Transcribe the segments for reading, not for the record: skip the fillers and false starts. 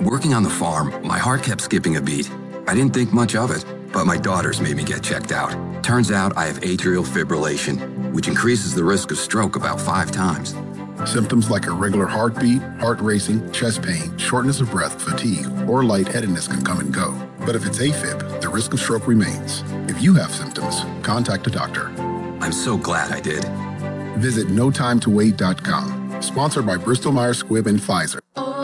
Working on the farm, my heart kept skipping a beat. I didn't think much of it, but my daughters made me get checked out. Turns out I have atrial fibrillation, which increases the risk of stroke about 5 times. Symptoms like irregular heartbeat, heart racing, chest pain, shortness of breath, fatigue, or lightheadedness can come and go. But if it's AFib, the risk of stroke remains. If you have symptoms, contact a doctor. I'm so glad I did. Visit notimetowait.com. Sponsored by Bristol Myers Squibb and Pfizer.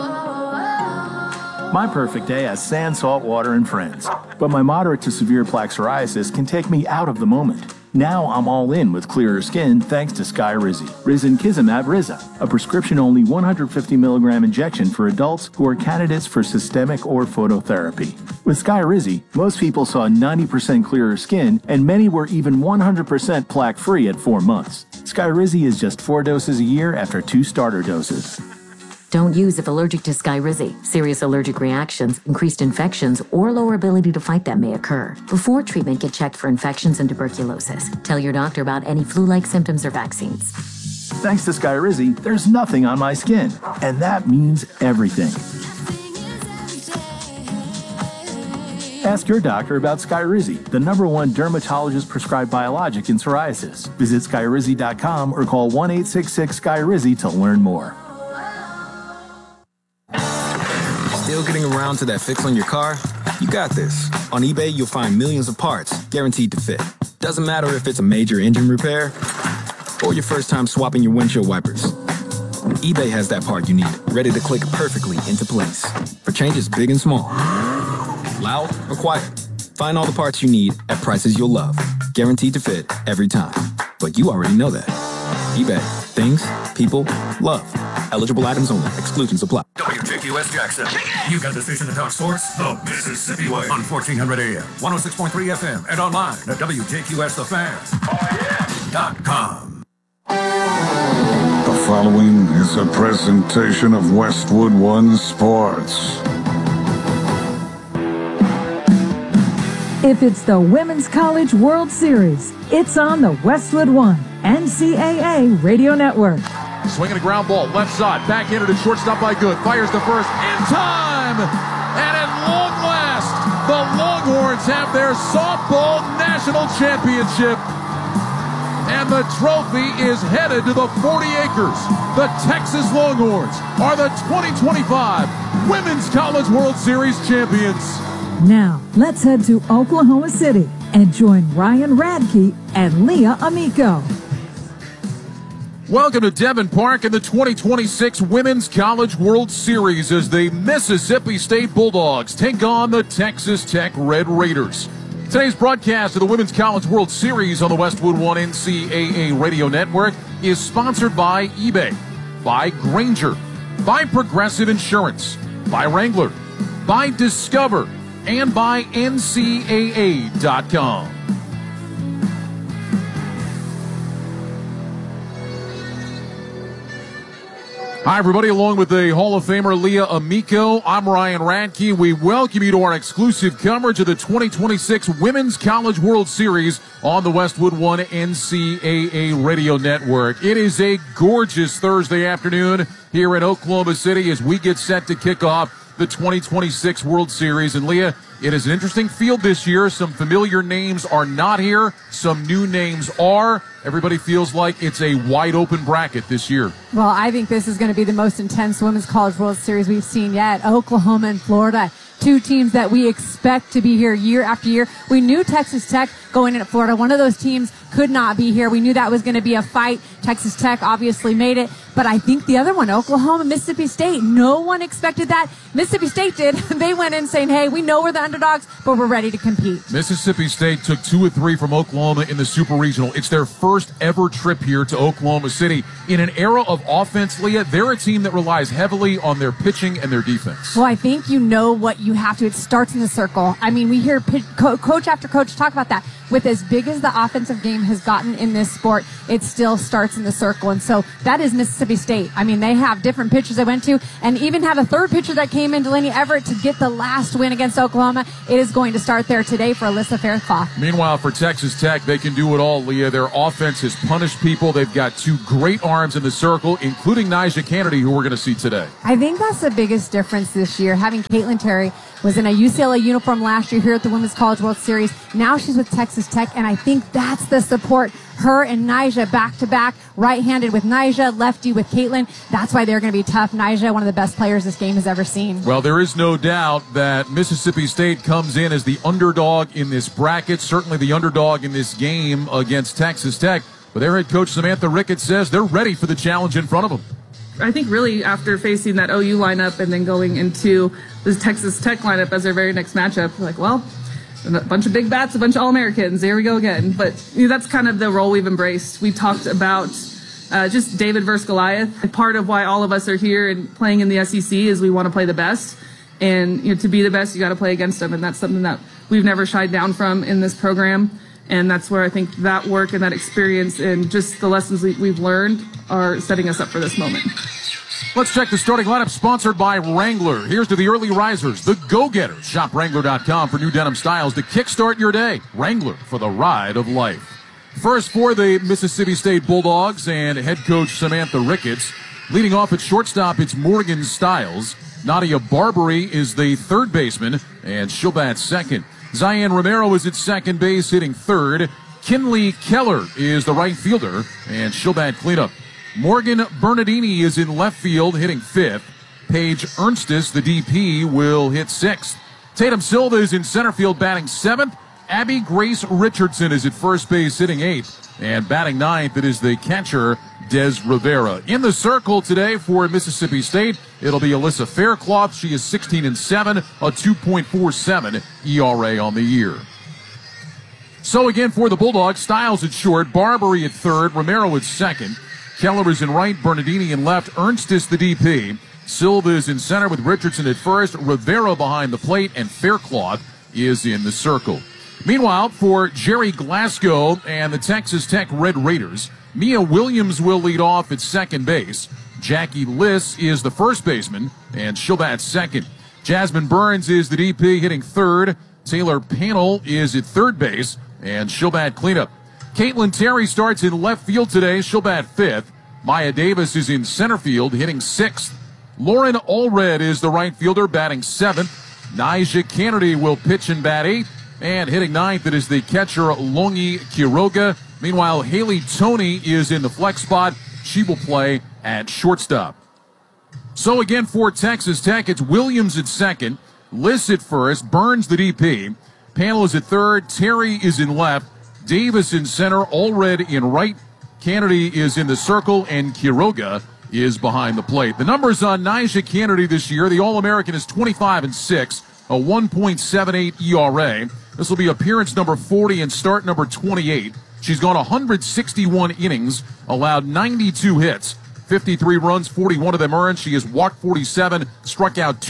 My perfect day has sand, salt water, and friends. But my moderate to severe plaque psoriasis can take me out of the moment. Now I'm all in with clearer skin thanks to Skyrizi. Risankizumab Riza, a prescription-only 150 milligram injection for adults who are candidates for systemic or phototherapy. With Skyrizi, most people saw 90% clearer skin, and many were even 100% plaque-free at 4 months. Skyrizi is just 4 doses a year after 2 starter doses. Don't use if allergic to Skyrizi. Serious allergic reactions, increased infections, or lower ability to fight them may occur. Before treatment, get checked for infections and tuberculosis. Tell your doctor about any flu-like symptoms or vaccines. Thanks to Skyrizi, there's nothing on my skin, and that means everything. Ask your doctor about Skyrizi, the #1 dermatologist-prescribed biologic in psoriasis. Visit Skyrizi.com or call 1-866-SKYRIZI to learn more. Still getting around to that fix on your car? You got this. On eBay, you'll find millions of parts guaranteed to fit. Doesn't matter if it's a major engine repair or your first time swapping your windshield wipers. eBay has that part you need, ready to click perfectly into place for changes big and small. Loud or quiet. Find all the parts you need at prices you'll love. Guaranteed to fit every time. But you already know that. eBay. Things people love. Eligible items only. Exclusions apply. WJQS Jackson. You got the station that talks sports the Mississippi way on 1400 AM, 106.3 FM, and online at WJQSTheFan.com. The following is a presentation of Westwood One Sports. If it's the Women's College World Series, it's on the Westwood One NCAA Radio Network. Swinging a ground ball, left side, backhanded to shortstop by Good, fires to first, in time! And at long last, the Longhorns have their softball national championship. And the trophy is headed to the 40 acres. The Texas Longhorns are the 2025 Women's College World Series champions. Now, let's head to Oklahoma City and join Ryan Radke and Leah Amico. Welcome to Devon Park in the 2026 Women's College World Series as the Mississippi State Bulldogs take on the Texas Tech Red Raiders. Today's broadcast of the Women's College World Series on the Westwood One NCAA Radio Network is sponsored by eBay, by Grainger, by Progressive Insurance, by Wrangler, by Discover, and by NCAA.com. Hi, everybody. Along with the Hall of Famer Leah Amico, I'm Ryan Radke. We welcome you to our exclusive coverage of the 2026 Women's College World Series on the Westwood One NCAA Radio Network. It is a gorgeous Thursday afternoon here in Oklahoma City as we get set to kick off the 2026 World Series. And Leah, it is an interesting field this year. Some familiar names are not here. Some new names are. Everybody feels like it's a wide open bracket this year. Well, I think this is going to be the most intense Women's College World Series we've seen yet. Oklahoma and Florida, two teams that we expect to be here year after year. We knew Texas Tech going in at Florida. One of those teams could not be here. We knew that was going to be a fight. Texas Tech obviously made it. But I think the other one, Oklahoma, Mississippi State, no one expected that. Mississippi State did. They went in saying, hey, we know we're the underdogs, but we're ready to compete. Mississippi State took 2 of 3 from Oklahoma in the Super Regional. It's their first ever trip here to Oklahoma City. In an era of offense, Leah, they're a team that relies heavily on their pitching and their defense. Well, I think you know what you have to. It starts in the circle. I mean, we hear coach after coach talk about that. with as big as the offensive game has gotten in this sport, it still starts in the circle. And so that is Mississippi State. I mean, they have different pitchers they went to, and even have a third pitcher that came in, Delaney Everett, to get the last win against Oklahoma. It is going to start there today for Alyssa Faircloth. Meanwhile, for Texas Tech, they can do it all, Leah. Their offense has punished people. They've got two great arms in the circle, including Nyjah Kennedy, who we're going to see today. I think that's the biggest difference this year. Having Caitlin Terry was in a UCLA uniform last year here at the Women's College World Series. Now she's with Texas Tech, and I think that's the support. Her and Nyjah back-to-back, right-handed with Nyjah, lefty with Caitlin. That's why they're going to be tough. Nyjah, one of the best players this game has ever seen. Well, there is no doubt that Mississippi State comes in as the underdog in this bracket, certainly the underdog in this game against Texas Tech. But their head coach, Samantha Ricketts, says they're ready for the challenge in front of them. I think really after facing that OU lineup and then going into the Texas Tech lineup as their very next matchup, like, well, a bunch of big bats, a bunch of All-Americans. Here we go again. But that's kind of the role we've embraced. We talked about just David versus Goliath. Part of why all of us are here and playing in the SEC is we want to play the best. And to be the best, you got to play against them. And that's something that we've never shied down from in this program. And that's where I think that work and that experience and just the lessons we've learned are setting us up for this moment. Let's check the starting lineup, sponsored by Wrangler. Here's to the early risers, the go-getters. Shop Wrangler.com for new denim styles to kickstart your day. Wrangler, for the ride of life. First for the Mississippi State Bulldogs and head coach Samantha Ricketts. Leading off at shortstop, it's Morgan Stiles. Nadia Barbary is the third baseman, and she'll bat second. Zion Romero is at second base, hitting third. Kinley Keller is the right fielder, and she'll bat cleanup. Morgan Bernardini is in left field, hitting fifth. Paige Ernstis, the DP, will hit sixth. Tatum Silva is in center field, batting seventh. Abby Grace Richardson is at first base, hitting eighth. And batting ninth, it is the catcher, Des Rivera. In the circle today for Mississippi State, it'll be Alyssa Faircloth. She is 16-7, a 2.47 ERA on the year. So again for the Bulldogs, Stiles at short, Barbary at third, Romero at second. Keller is in right, Bernardini in left, Ernstis the DP. Silva is in center with Richardson at first, Rivera behind the plate, and Faircloth is in the circle. Meanwhile, for Jerry Glasgow and the Texas Tech Red Raiders, Mia Williams will lead off at second base. Jackie Liss is the first baseman, and she'll bat second. Jasmine Burns is the DP, hitting third. Taylor Panel is at third base, and she'll bat cleanup. Caitlin Terry starts in left field today. She'll bat fifth. Maya Davis is in center field, hitting sixth. Lauren Allred is the right fielder, batting seventh. Nyjah Kennedy will pitch and bat eighth. And hitting ninth, it is the catcher, Longi Quiroga. Meanwhile, Haley Toney is in the flex spot. She will play at shortstop. So again for Texas Tech, it's Williams at second, Liss at first, Burns the DP, Panel is at third, Terry is in left, Davis in center, Allred in right, Kennedy is in the circle, and Quiroga is behind the plate. The numbers on Nyjah Kennedy this year, the All-American is 25-6, a 1.78 ERA. This will be appearance number 40 and start number 28. She's gone 161 innings, allowed 92 hits, 53 runs, 41 of them earned. She has walked 47, struck out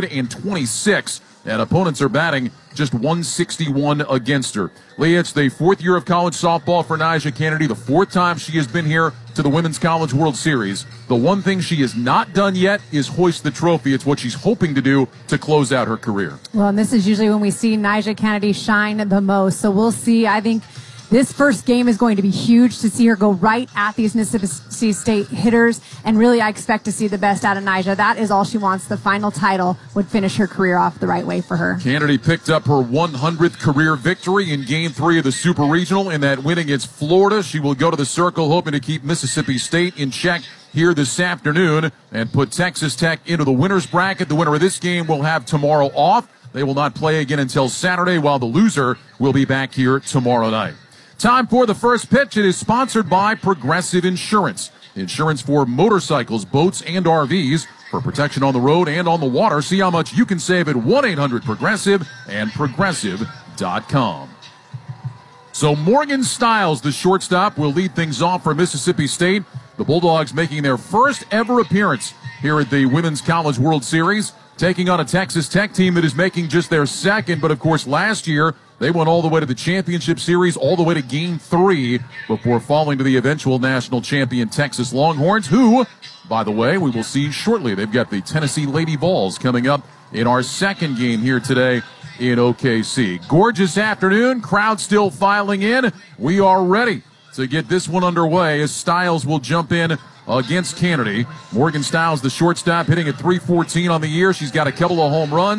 226, and opponents are batting just 161 against her. Leah, it's the fourth year of college softball for Nyjah Kennedy, the fourth time she has been here to the Women's College World Series. The one thing she has not done yet is hoist the trophy. It's what she's hoping to do to close out her career. Well, and this is usually when we see Nyjah Kennedy shine the most. So we'll see. I think this first game is going to be huge to see her go right at these Mississippi State hitters. And really, I expect to see the best out of Nyjah. That is all she wants. The final title would finish her career off the right way for her. Kennedy picked up her 100th career victory in Game 3 of the Super Regional in that win against Florida. She will go to the circle hoping to keep Mississippi State in check here this afternoon and put Texas Tech into the winner's bracket. The winner of this game will have tomorrow off. They will not play again until Saturday, while the loser will be back here tomorrow night. Time for the first pitch. It is sponsored by Progressive Insurance. Insurance for motorcycles, boats, and RVs for protection on the road and on the water. See how much you can save at 1-800-PROGRESSIVE and Progressive.com. So Morgan Stiles, the shortstop, will lead things off for Mississippi State. The Bulldogs making their first ever appearance here at the Women's College World Series, taking on a Texas Tech team that is making just their second. But, of course, last year They went all the way to the championship series, all the way to Game 3 before falling to the eventual national champion Texas Longhorns, who, by the way, we will see shortly. They've got the Tennessee Lady Vols coming up in our second game here today in OKC. Gorgeous afternoon. Crowd still filing in. We are ready to get this one underway as Stiles will jump in against Kennedy. Morgan Stiles, the shortstop, hitting at .314 on the year. She's got a couple of home runs.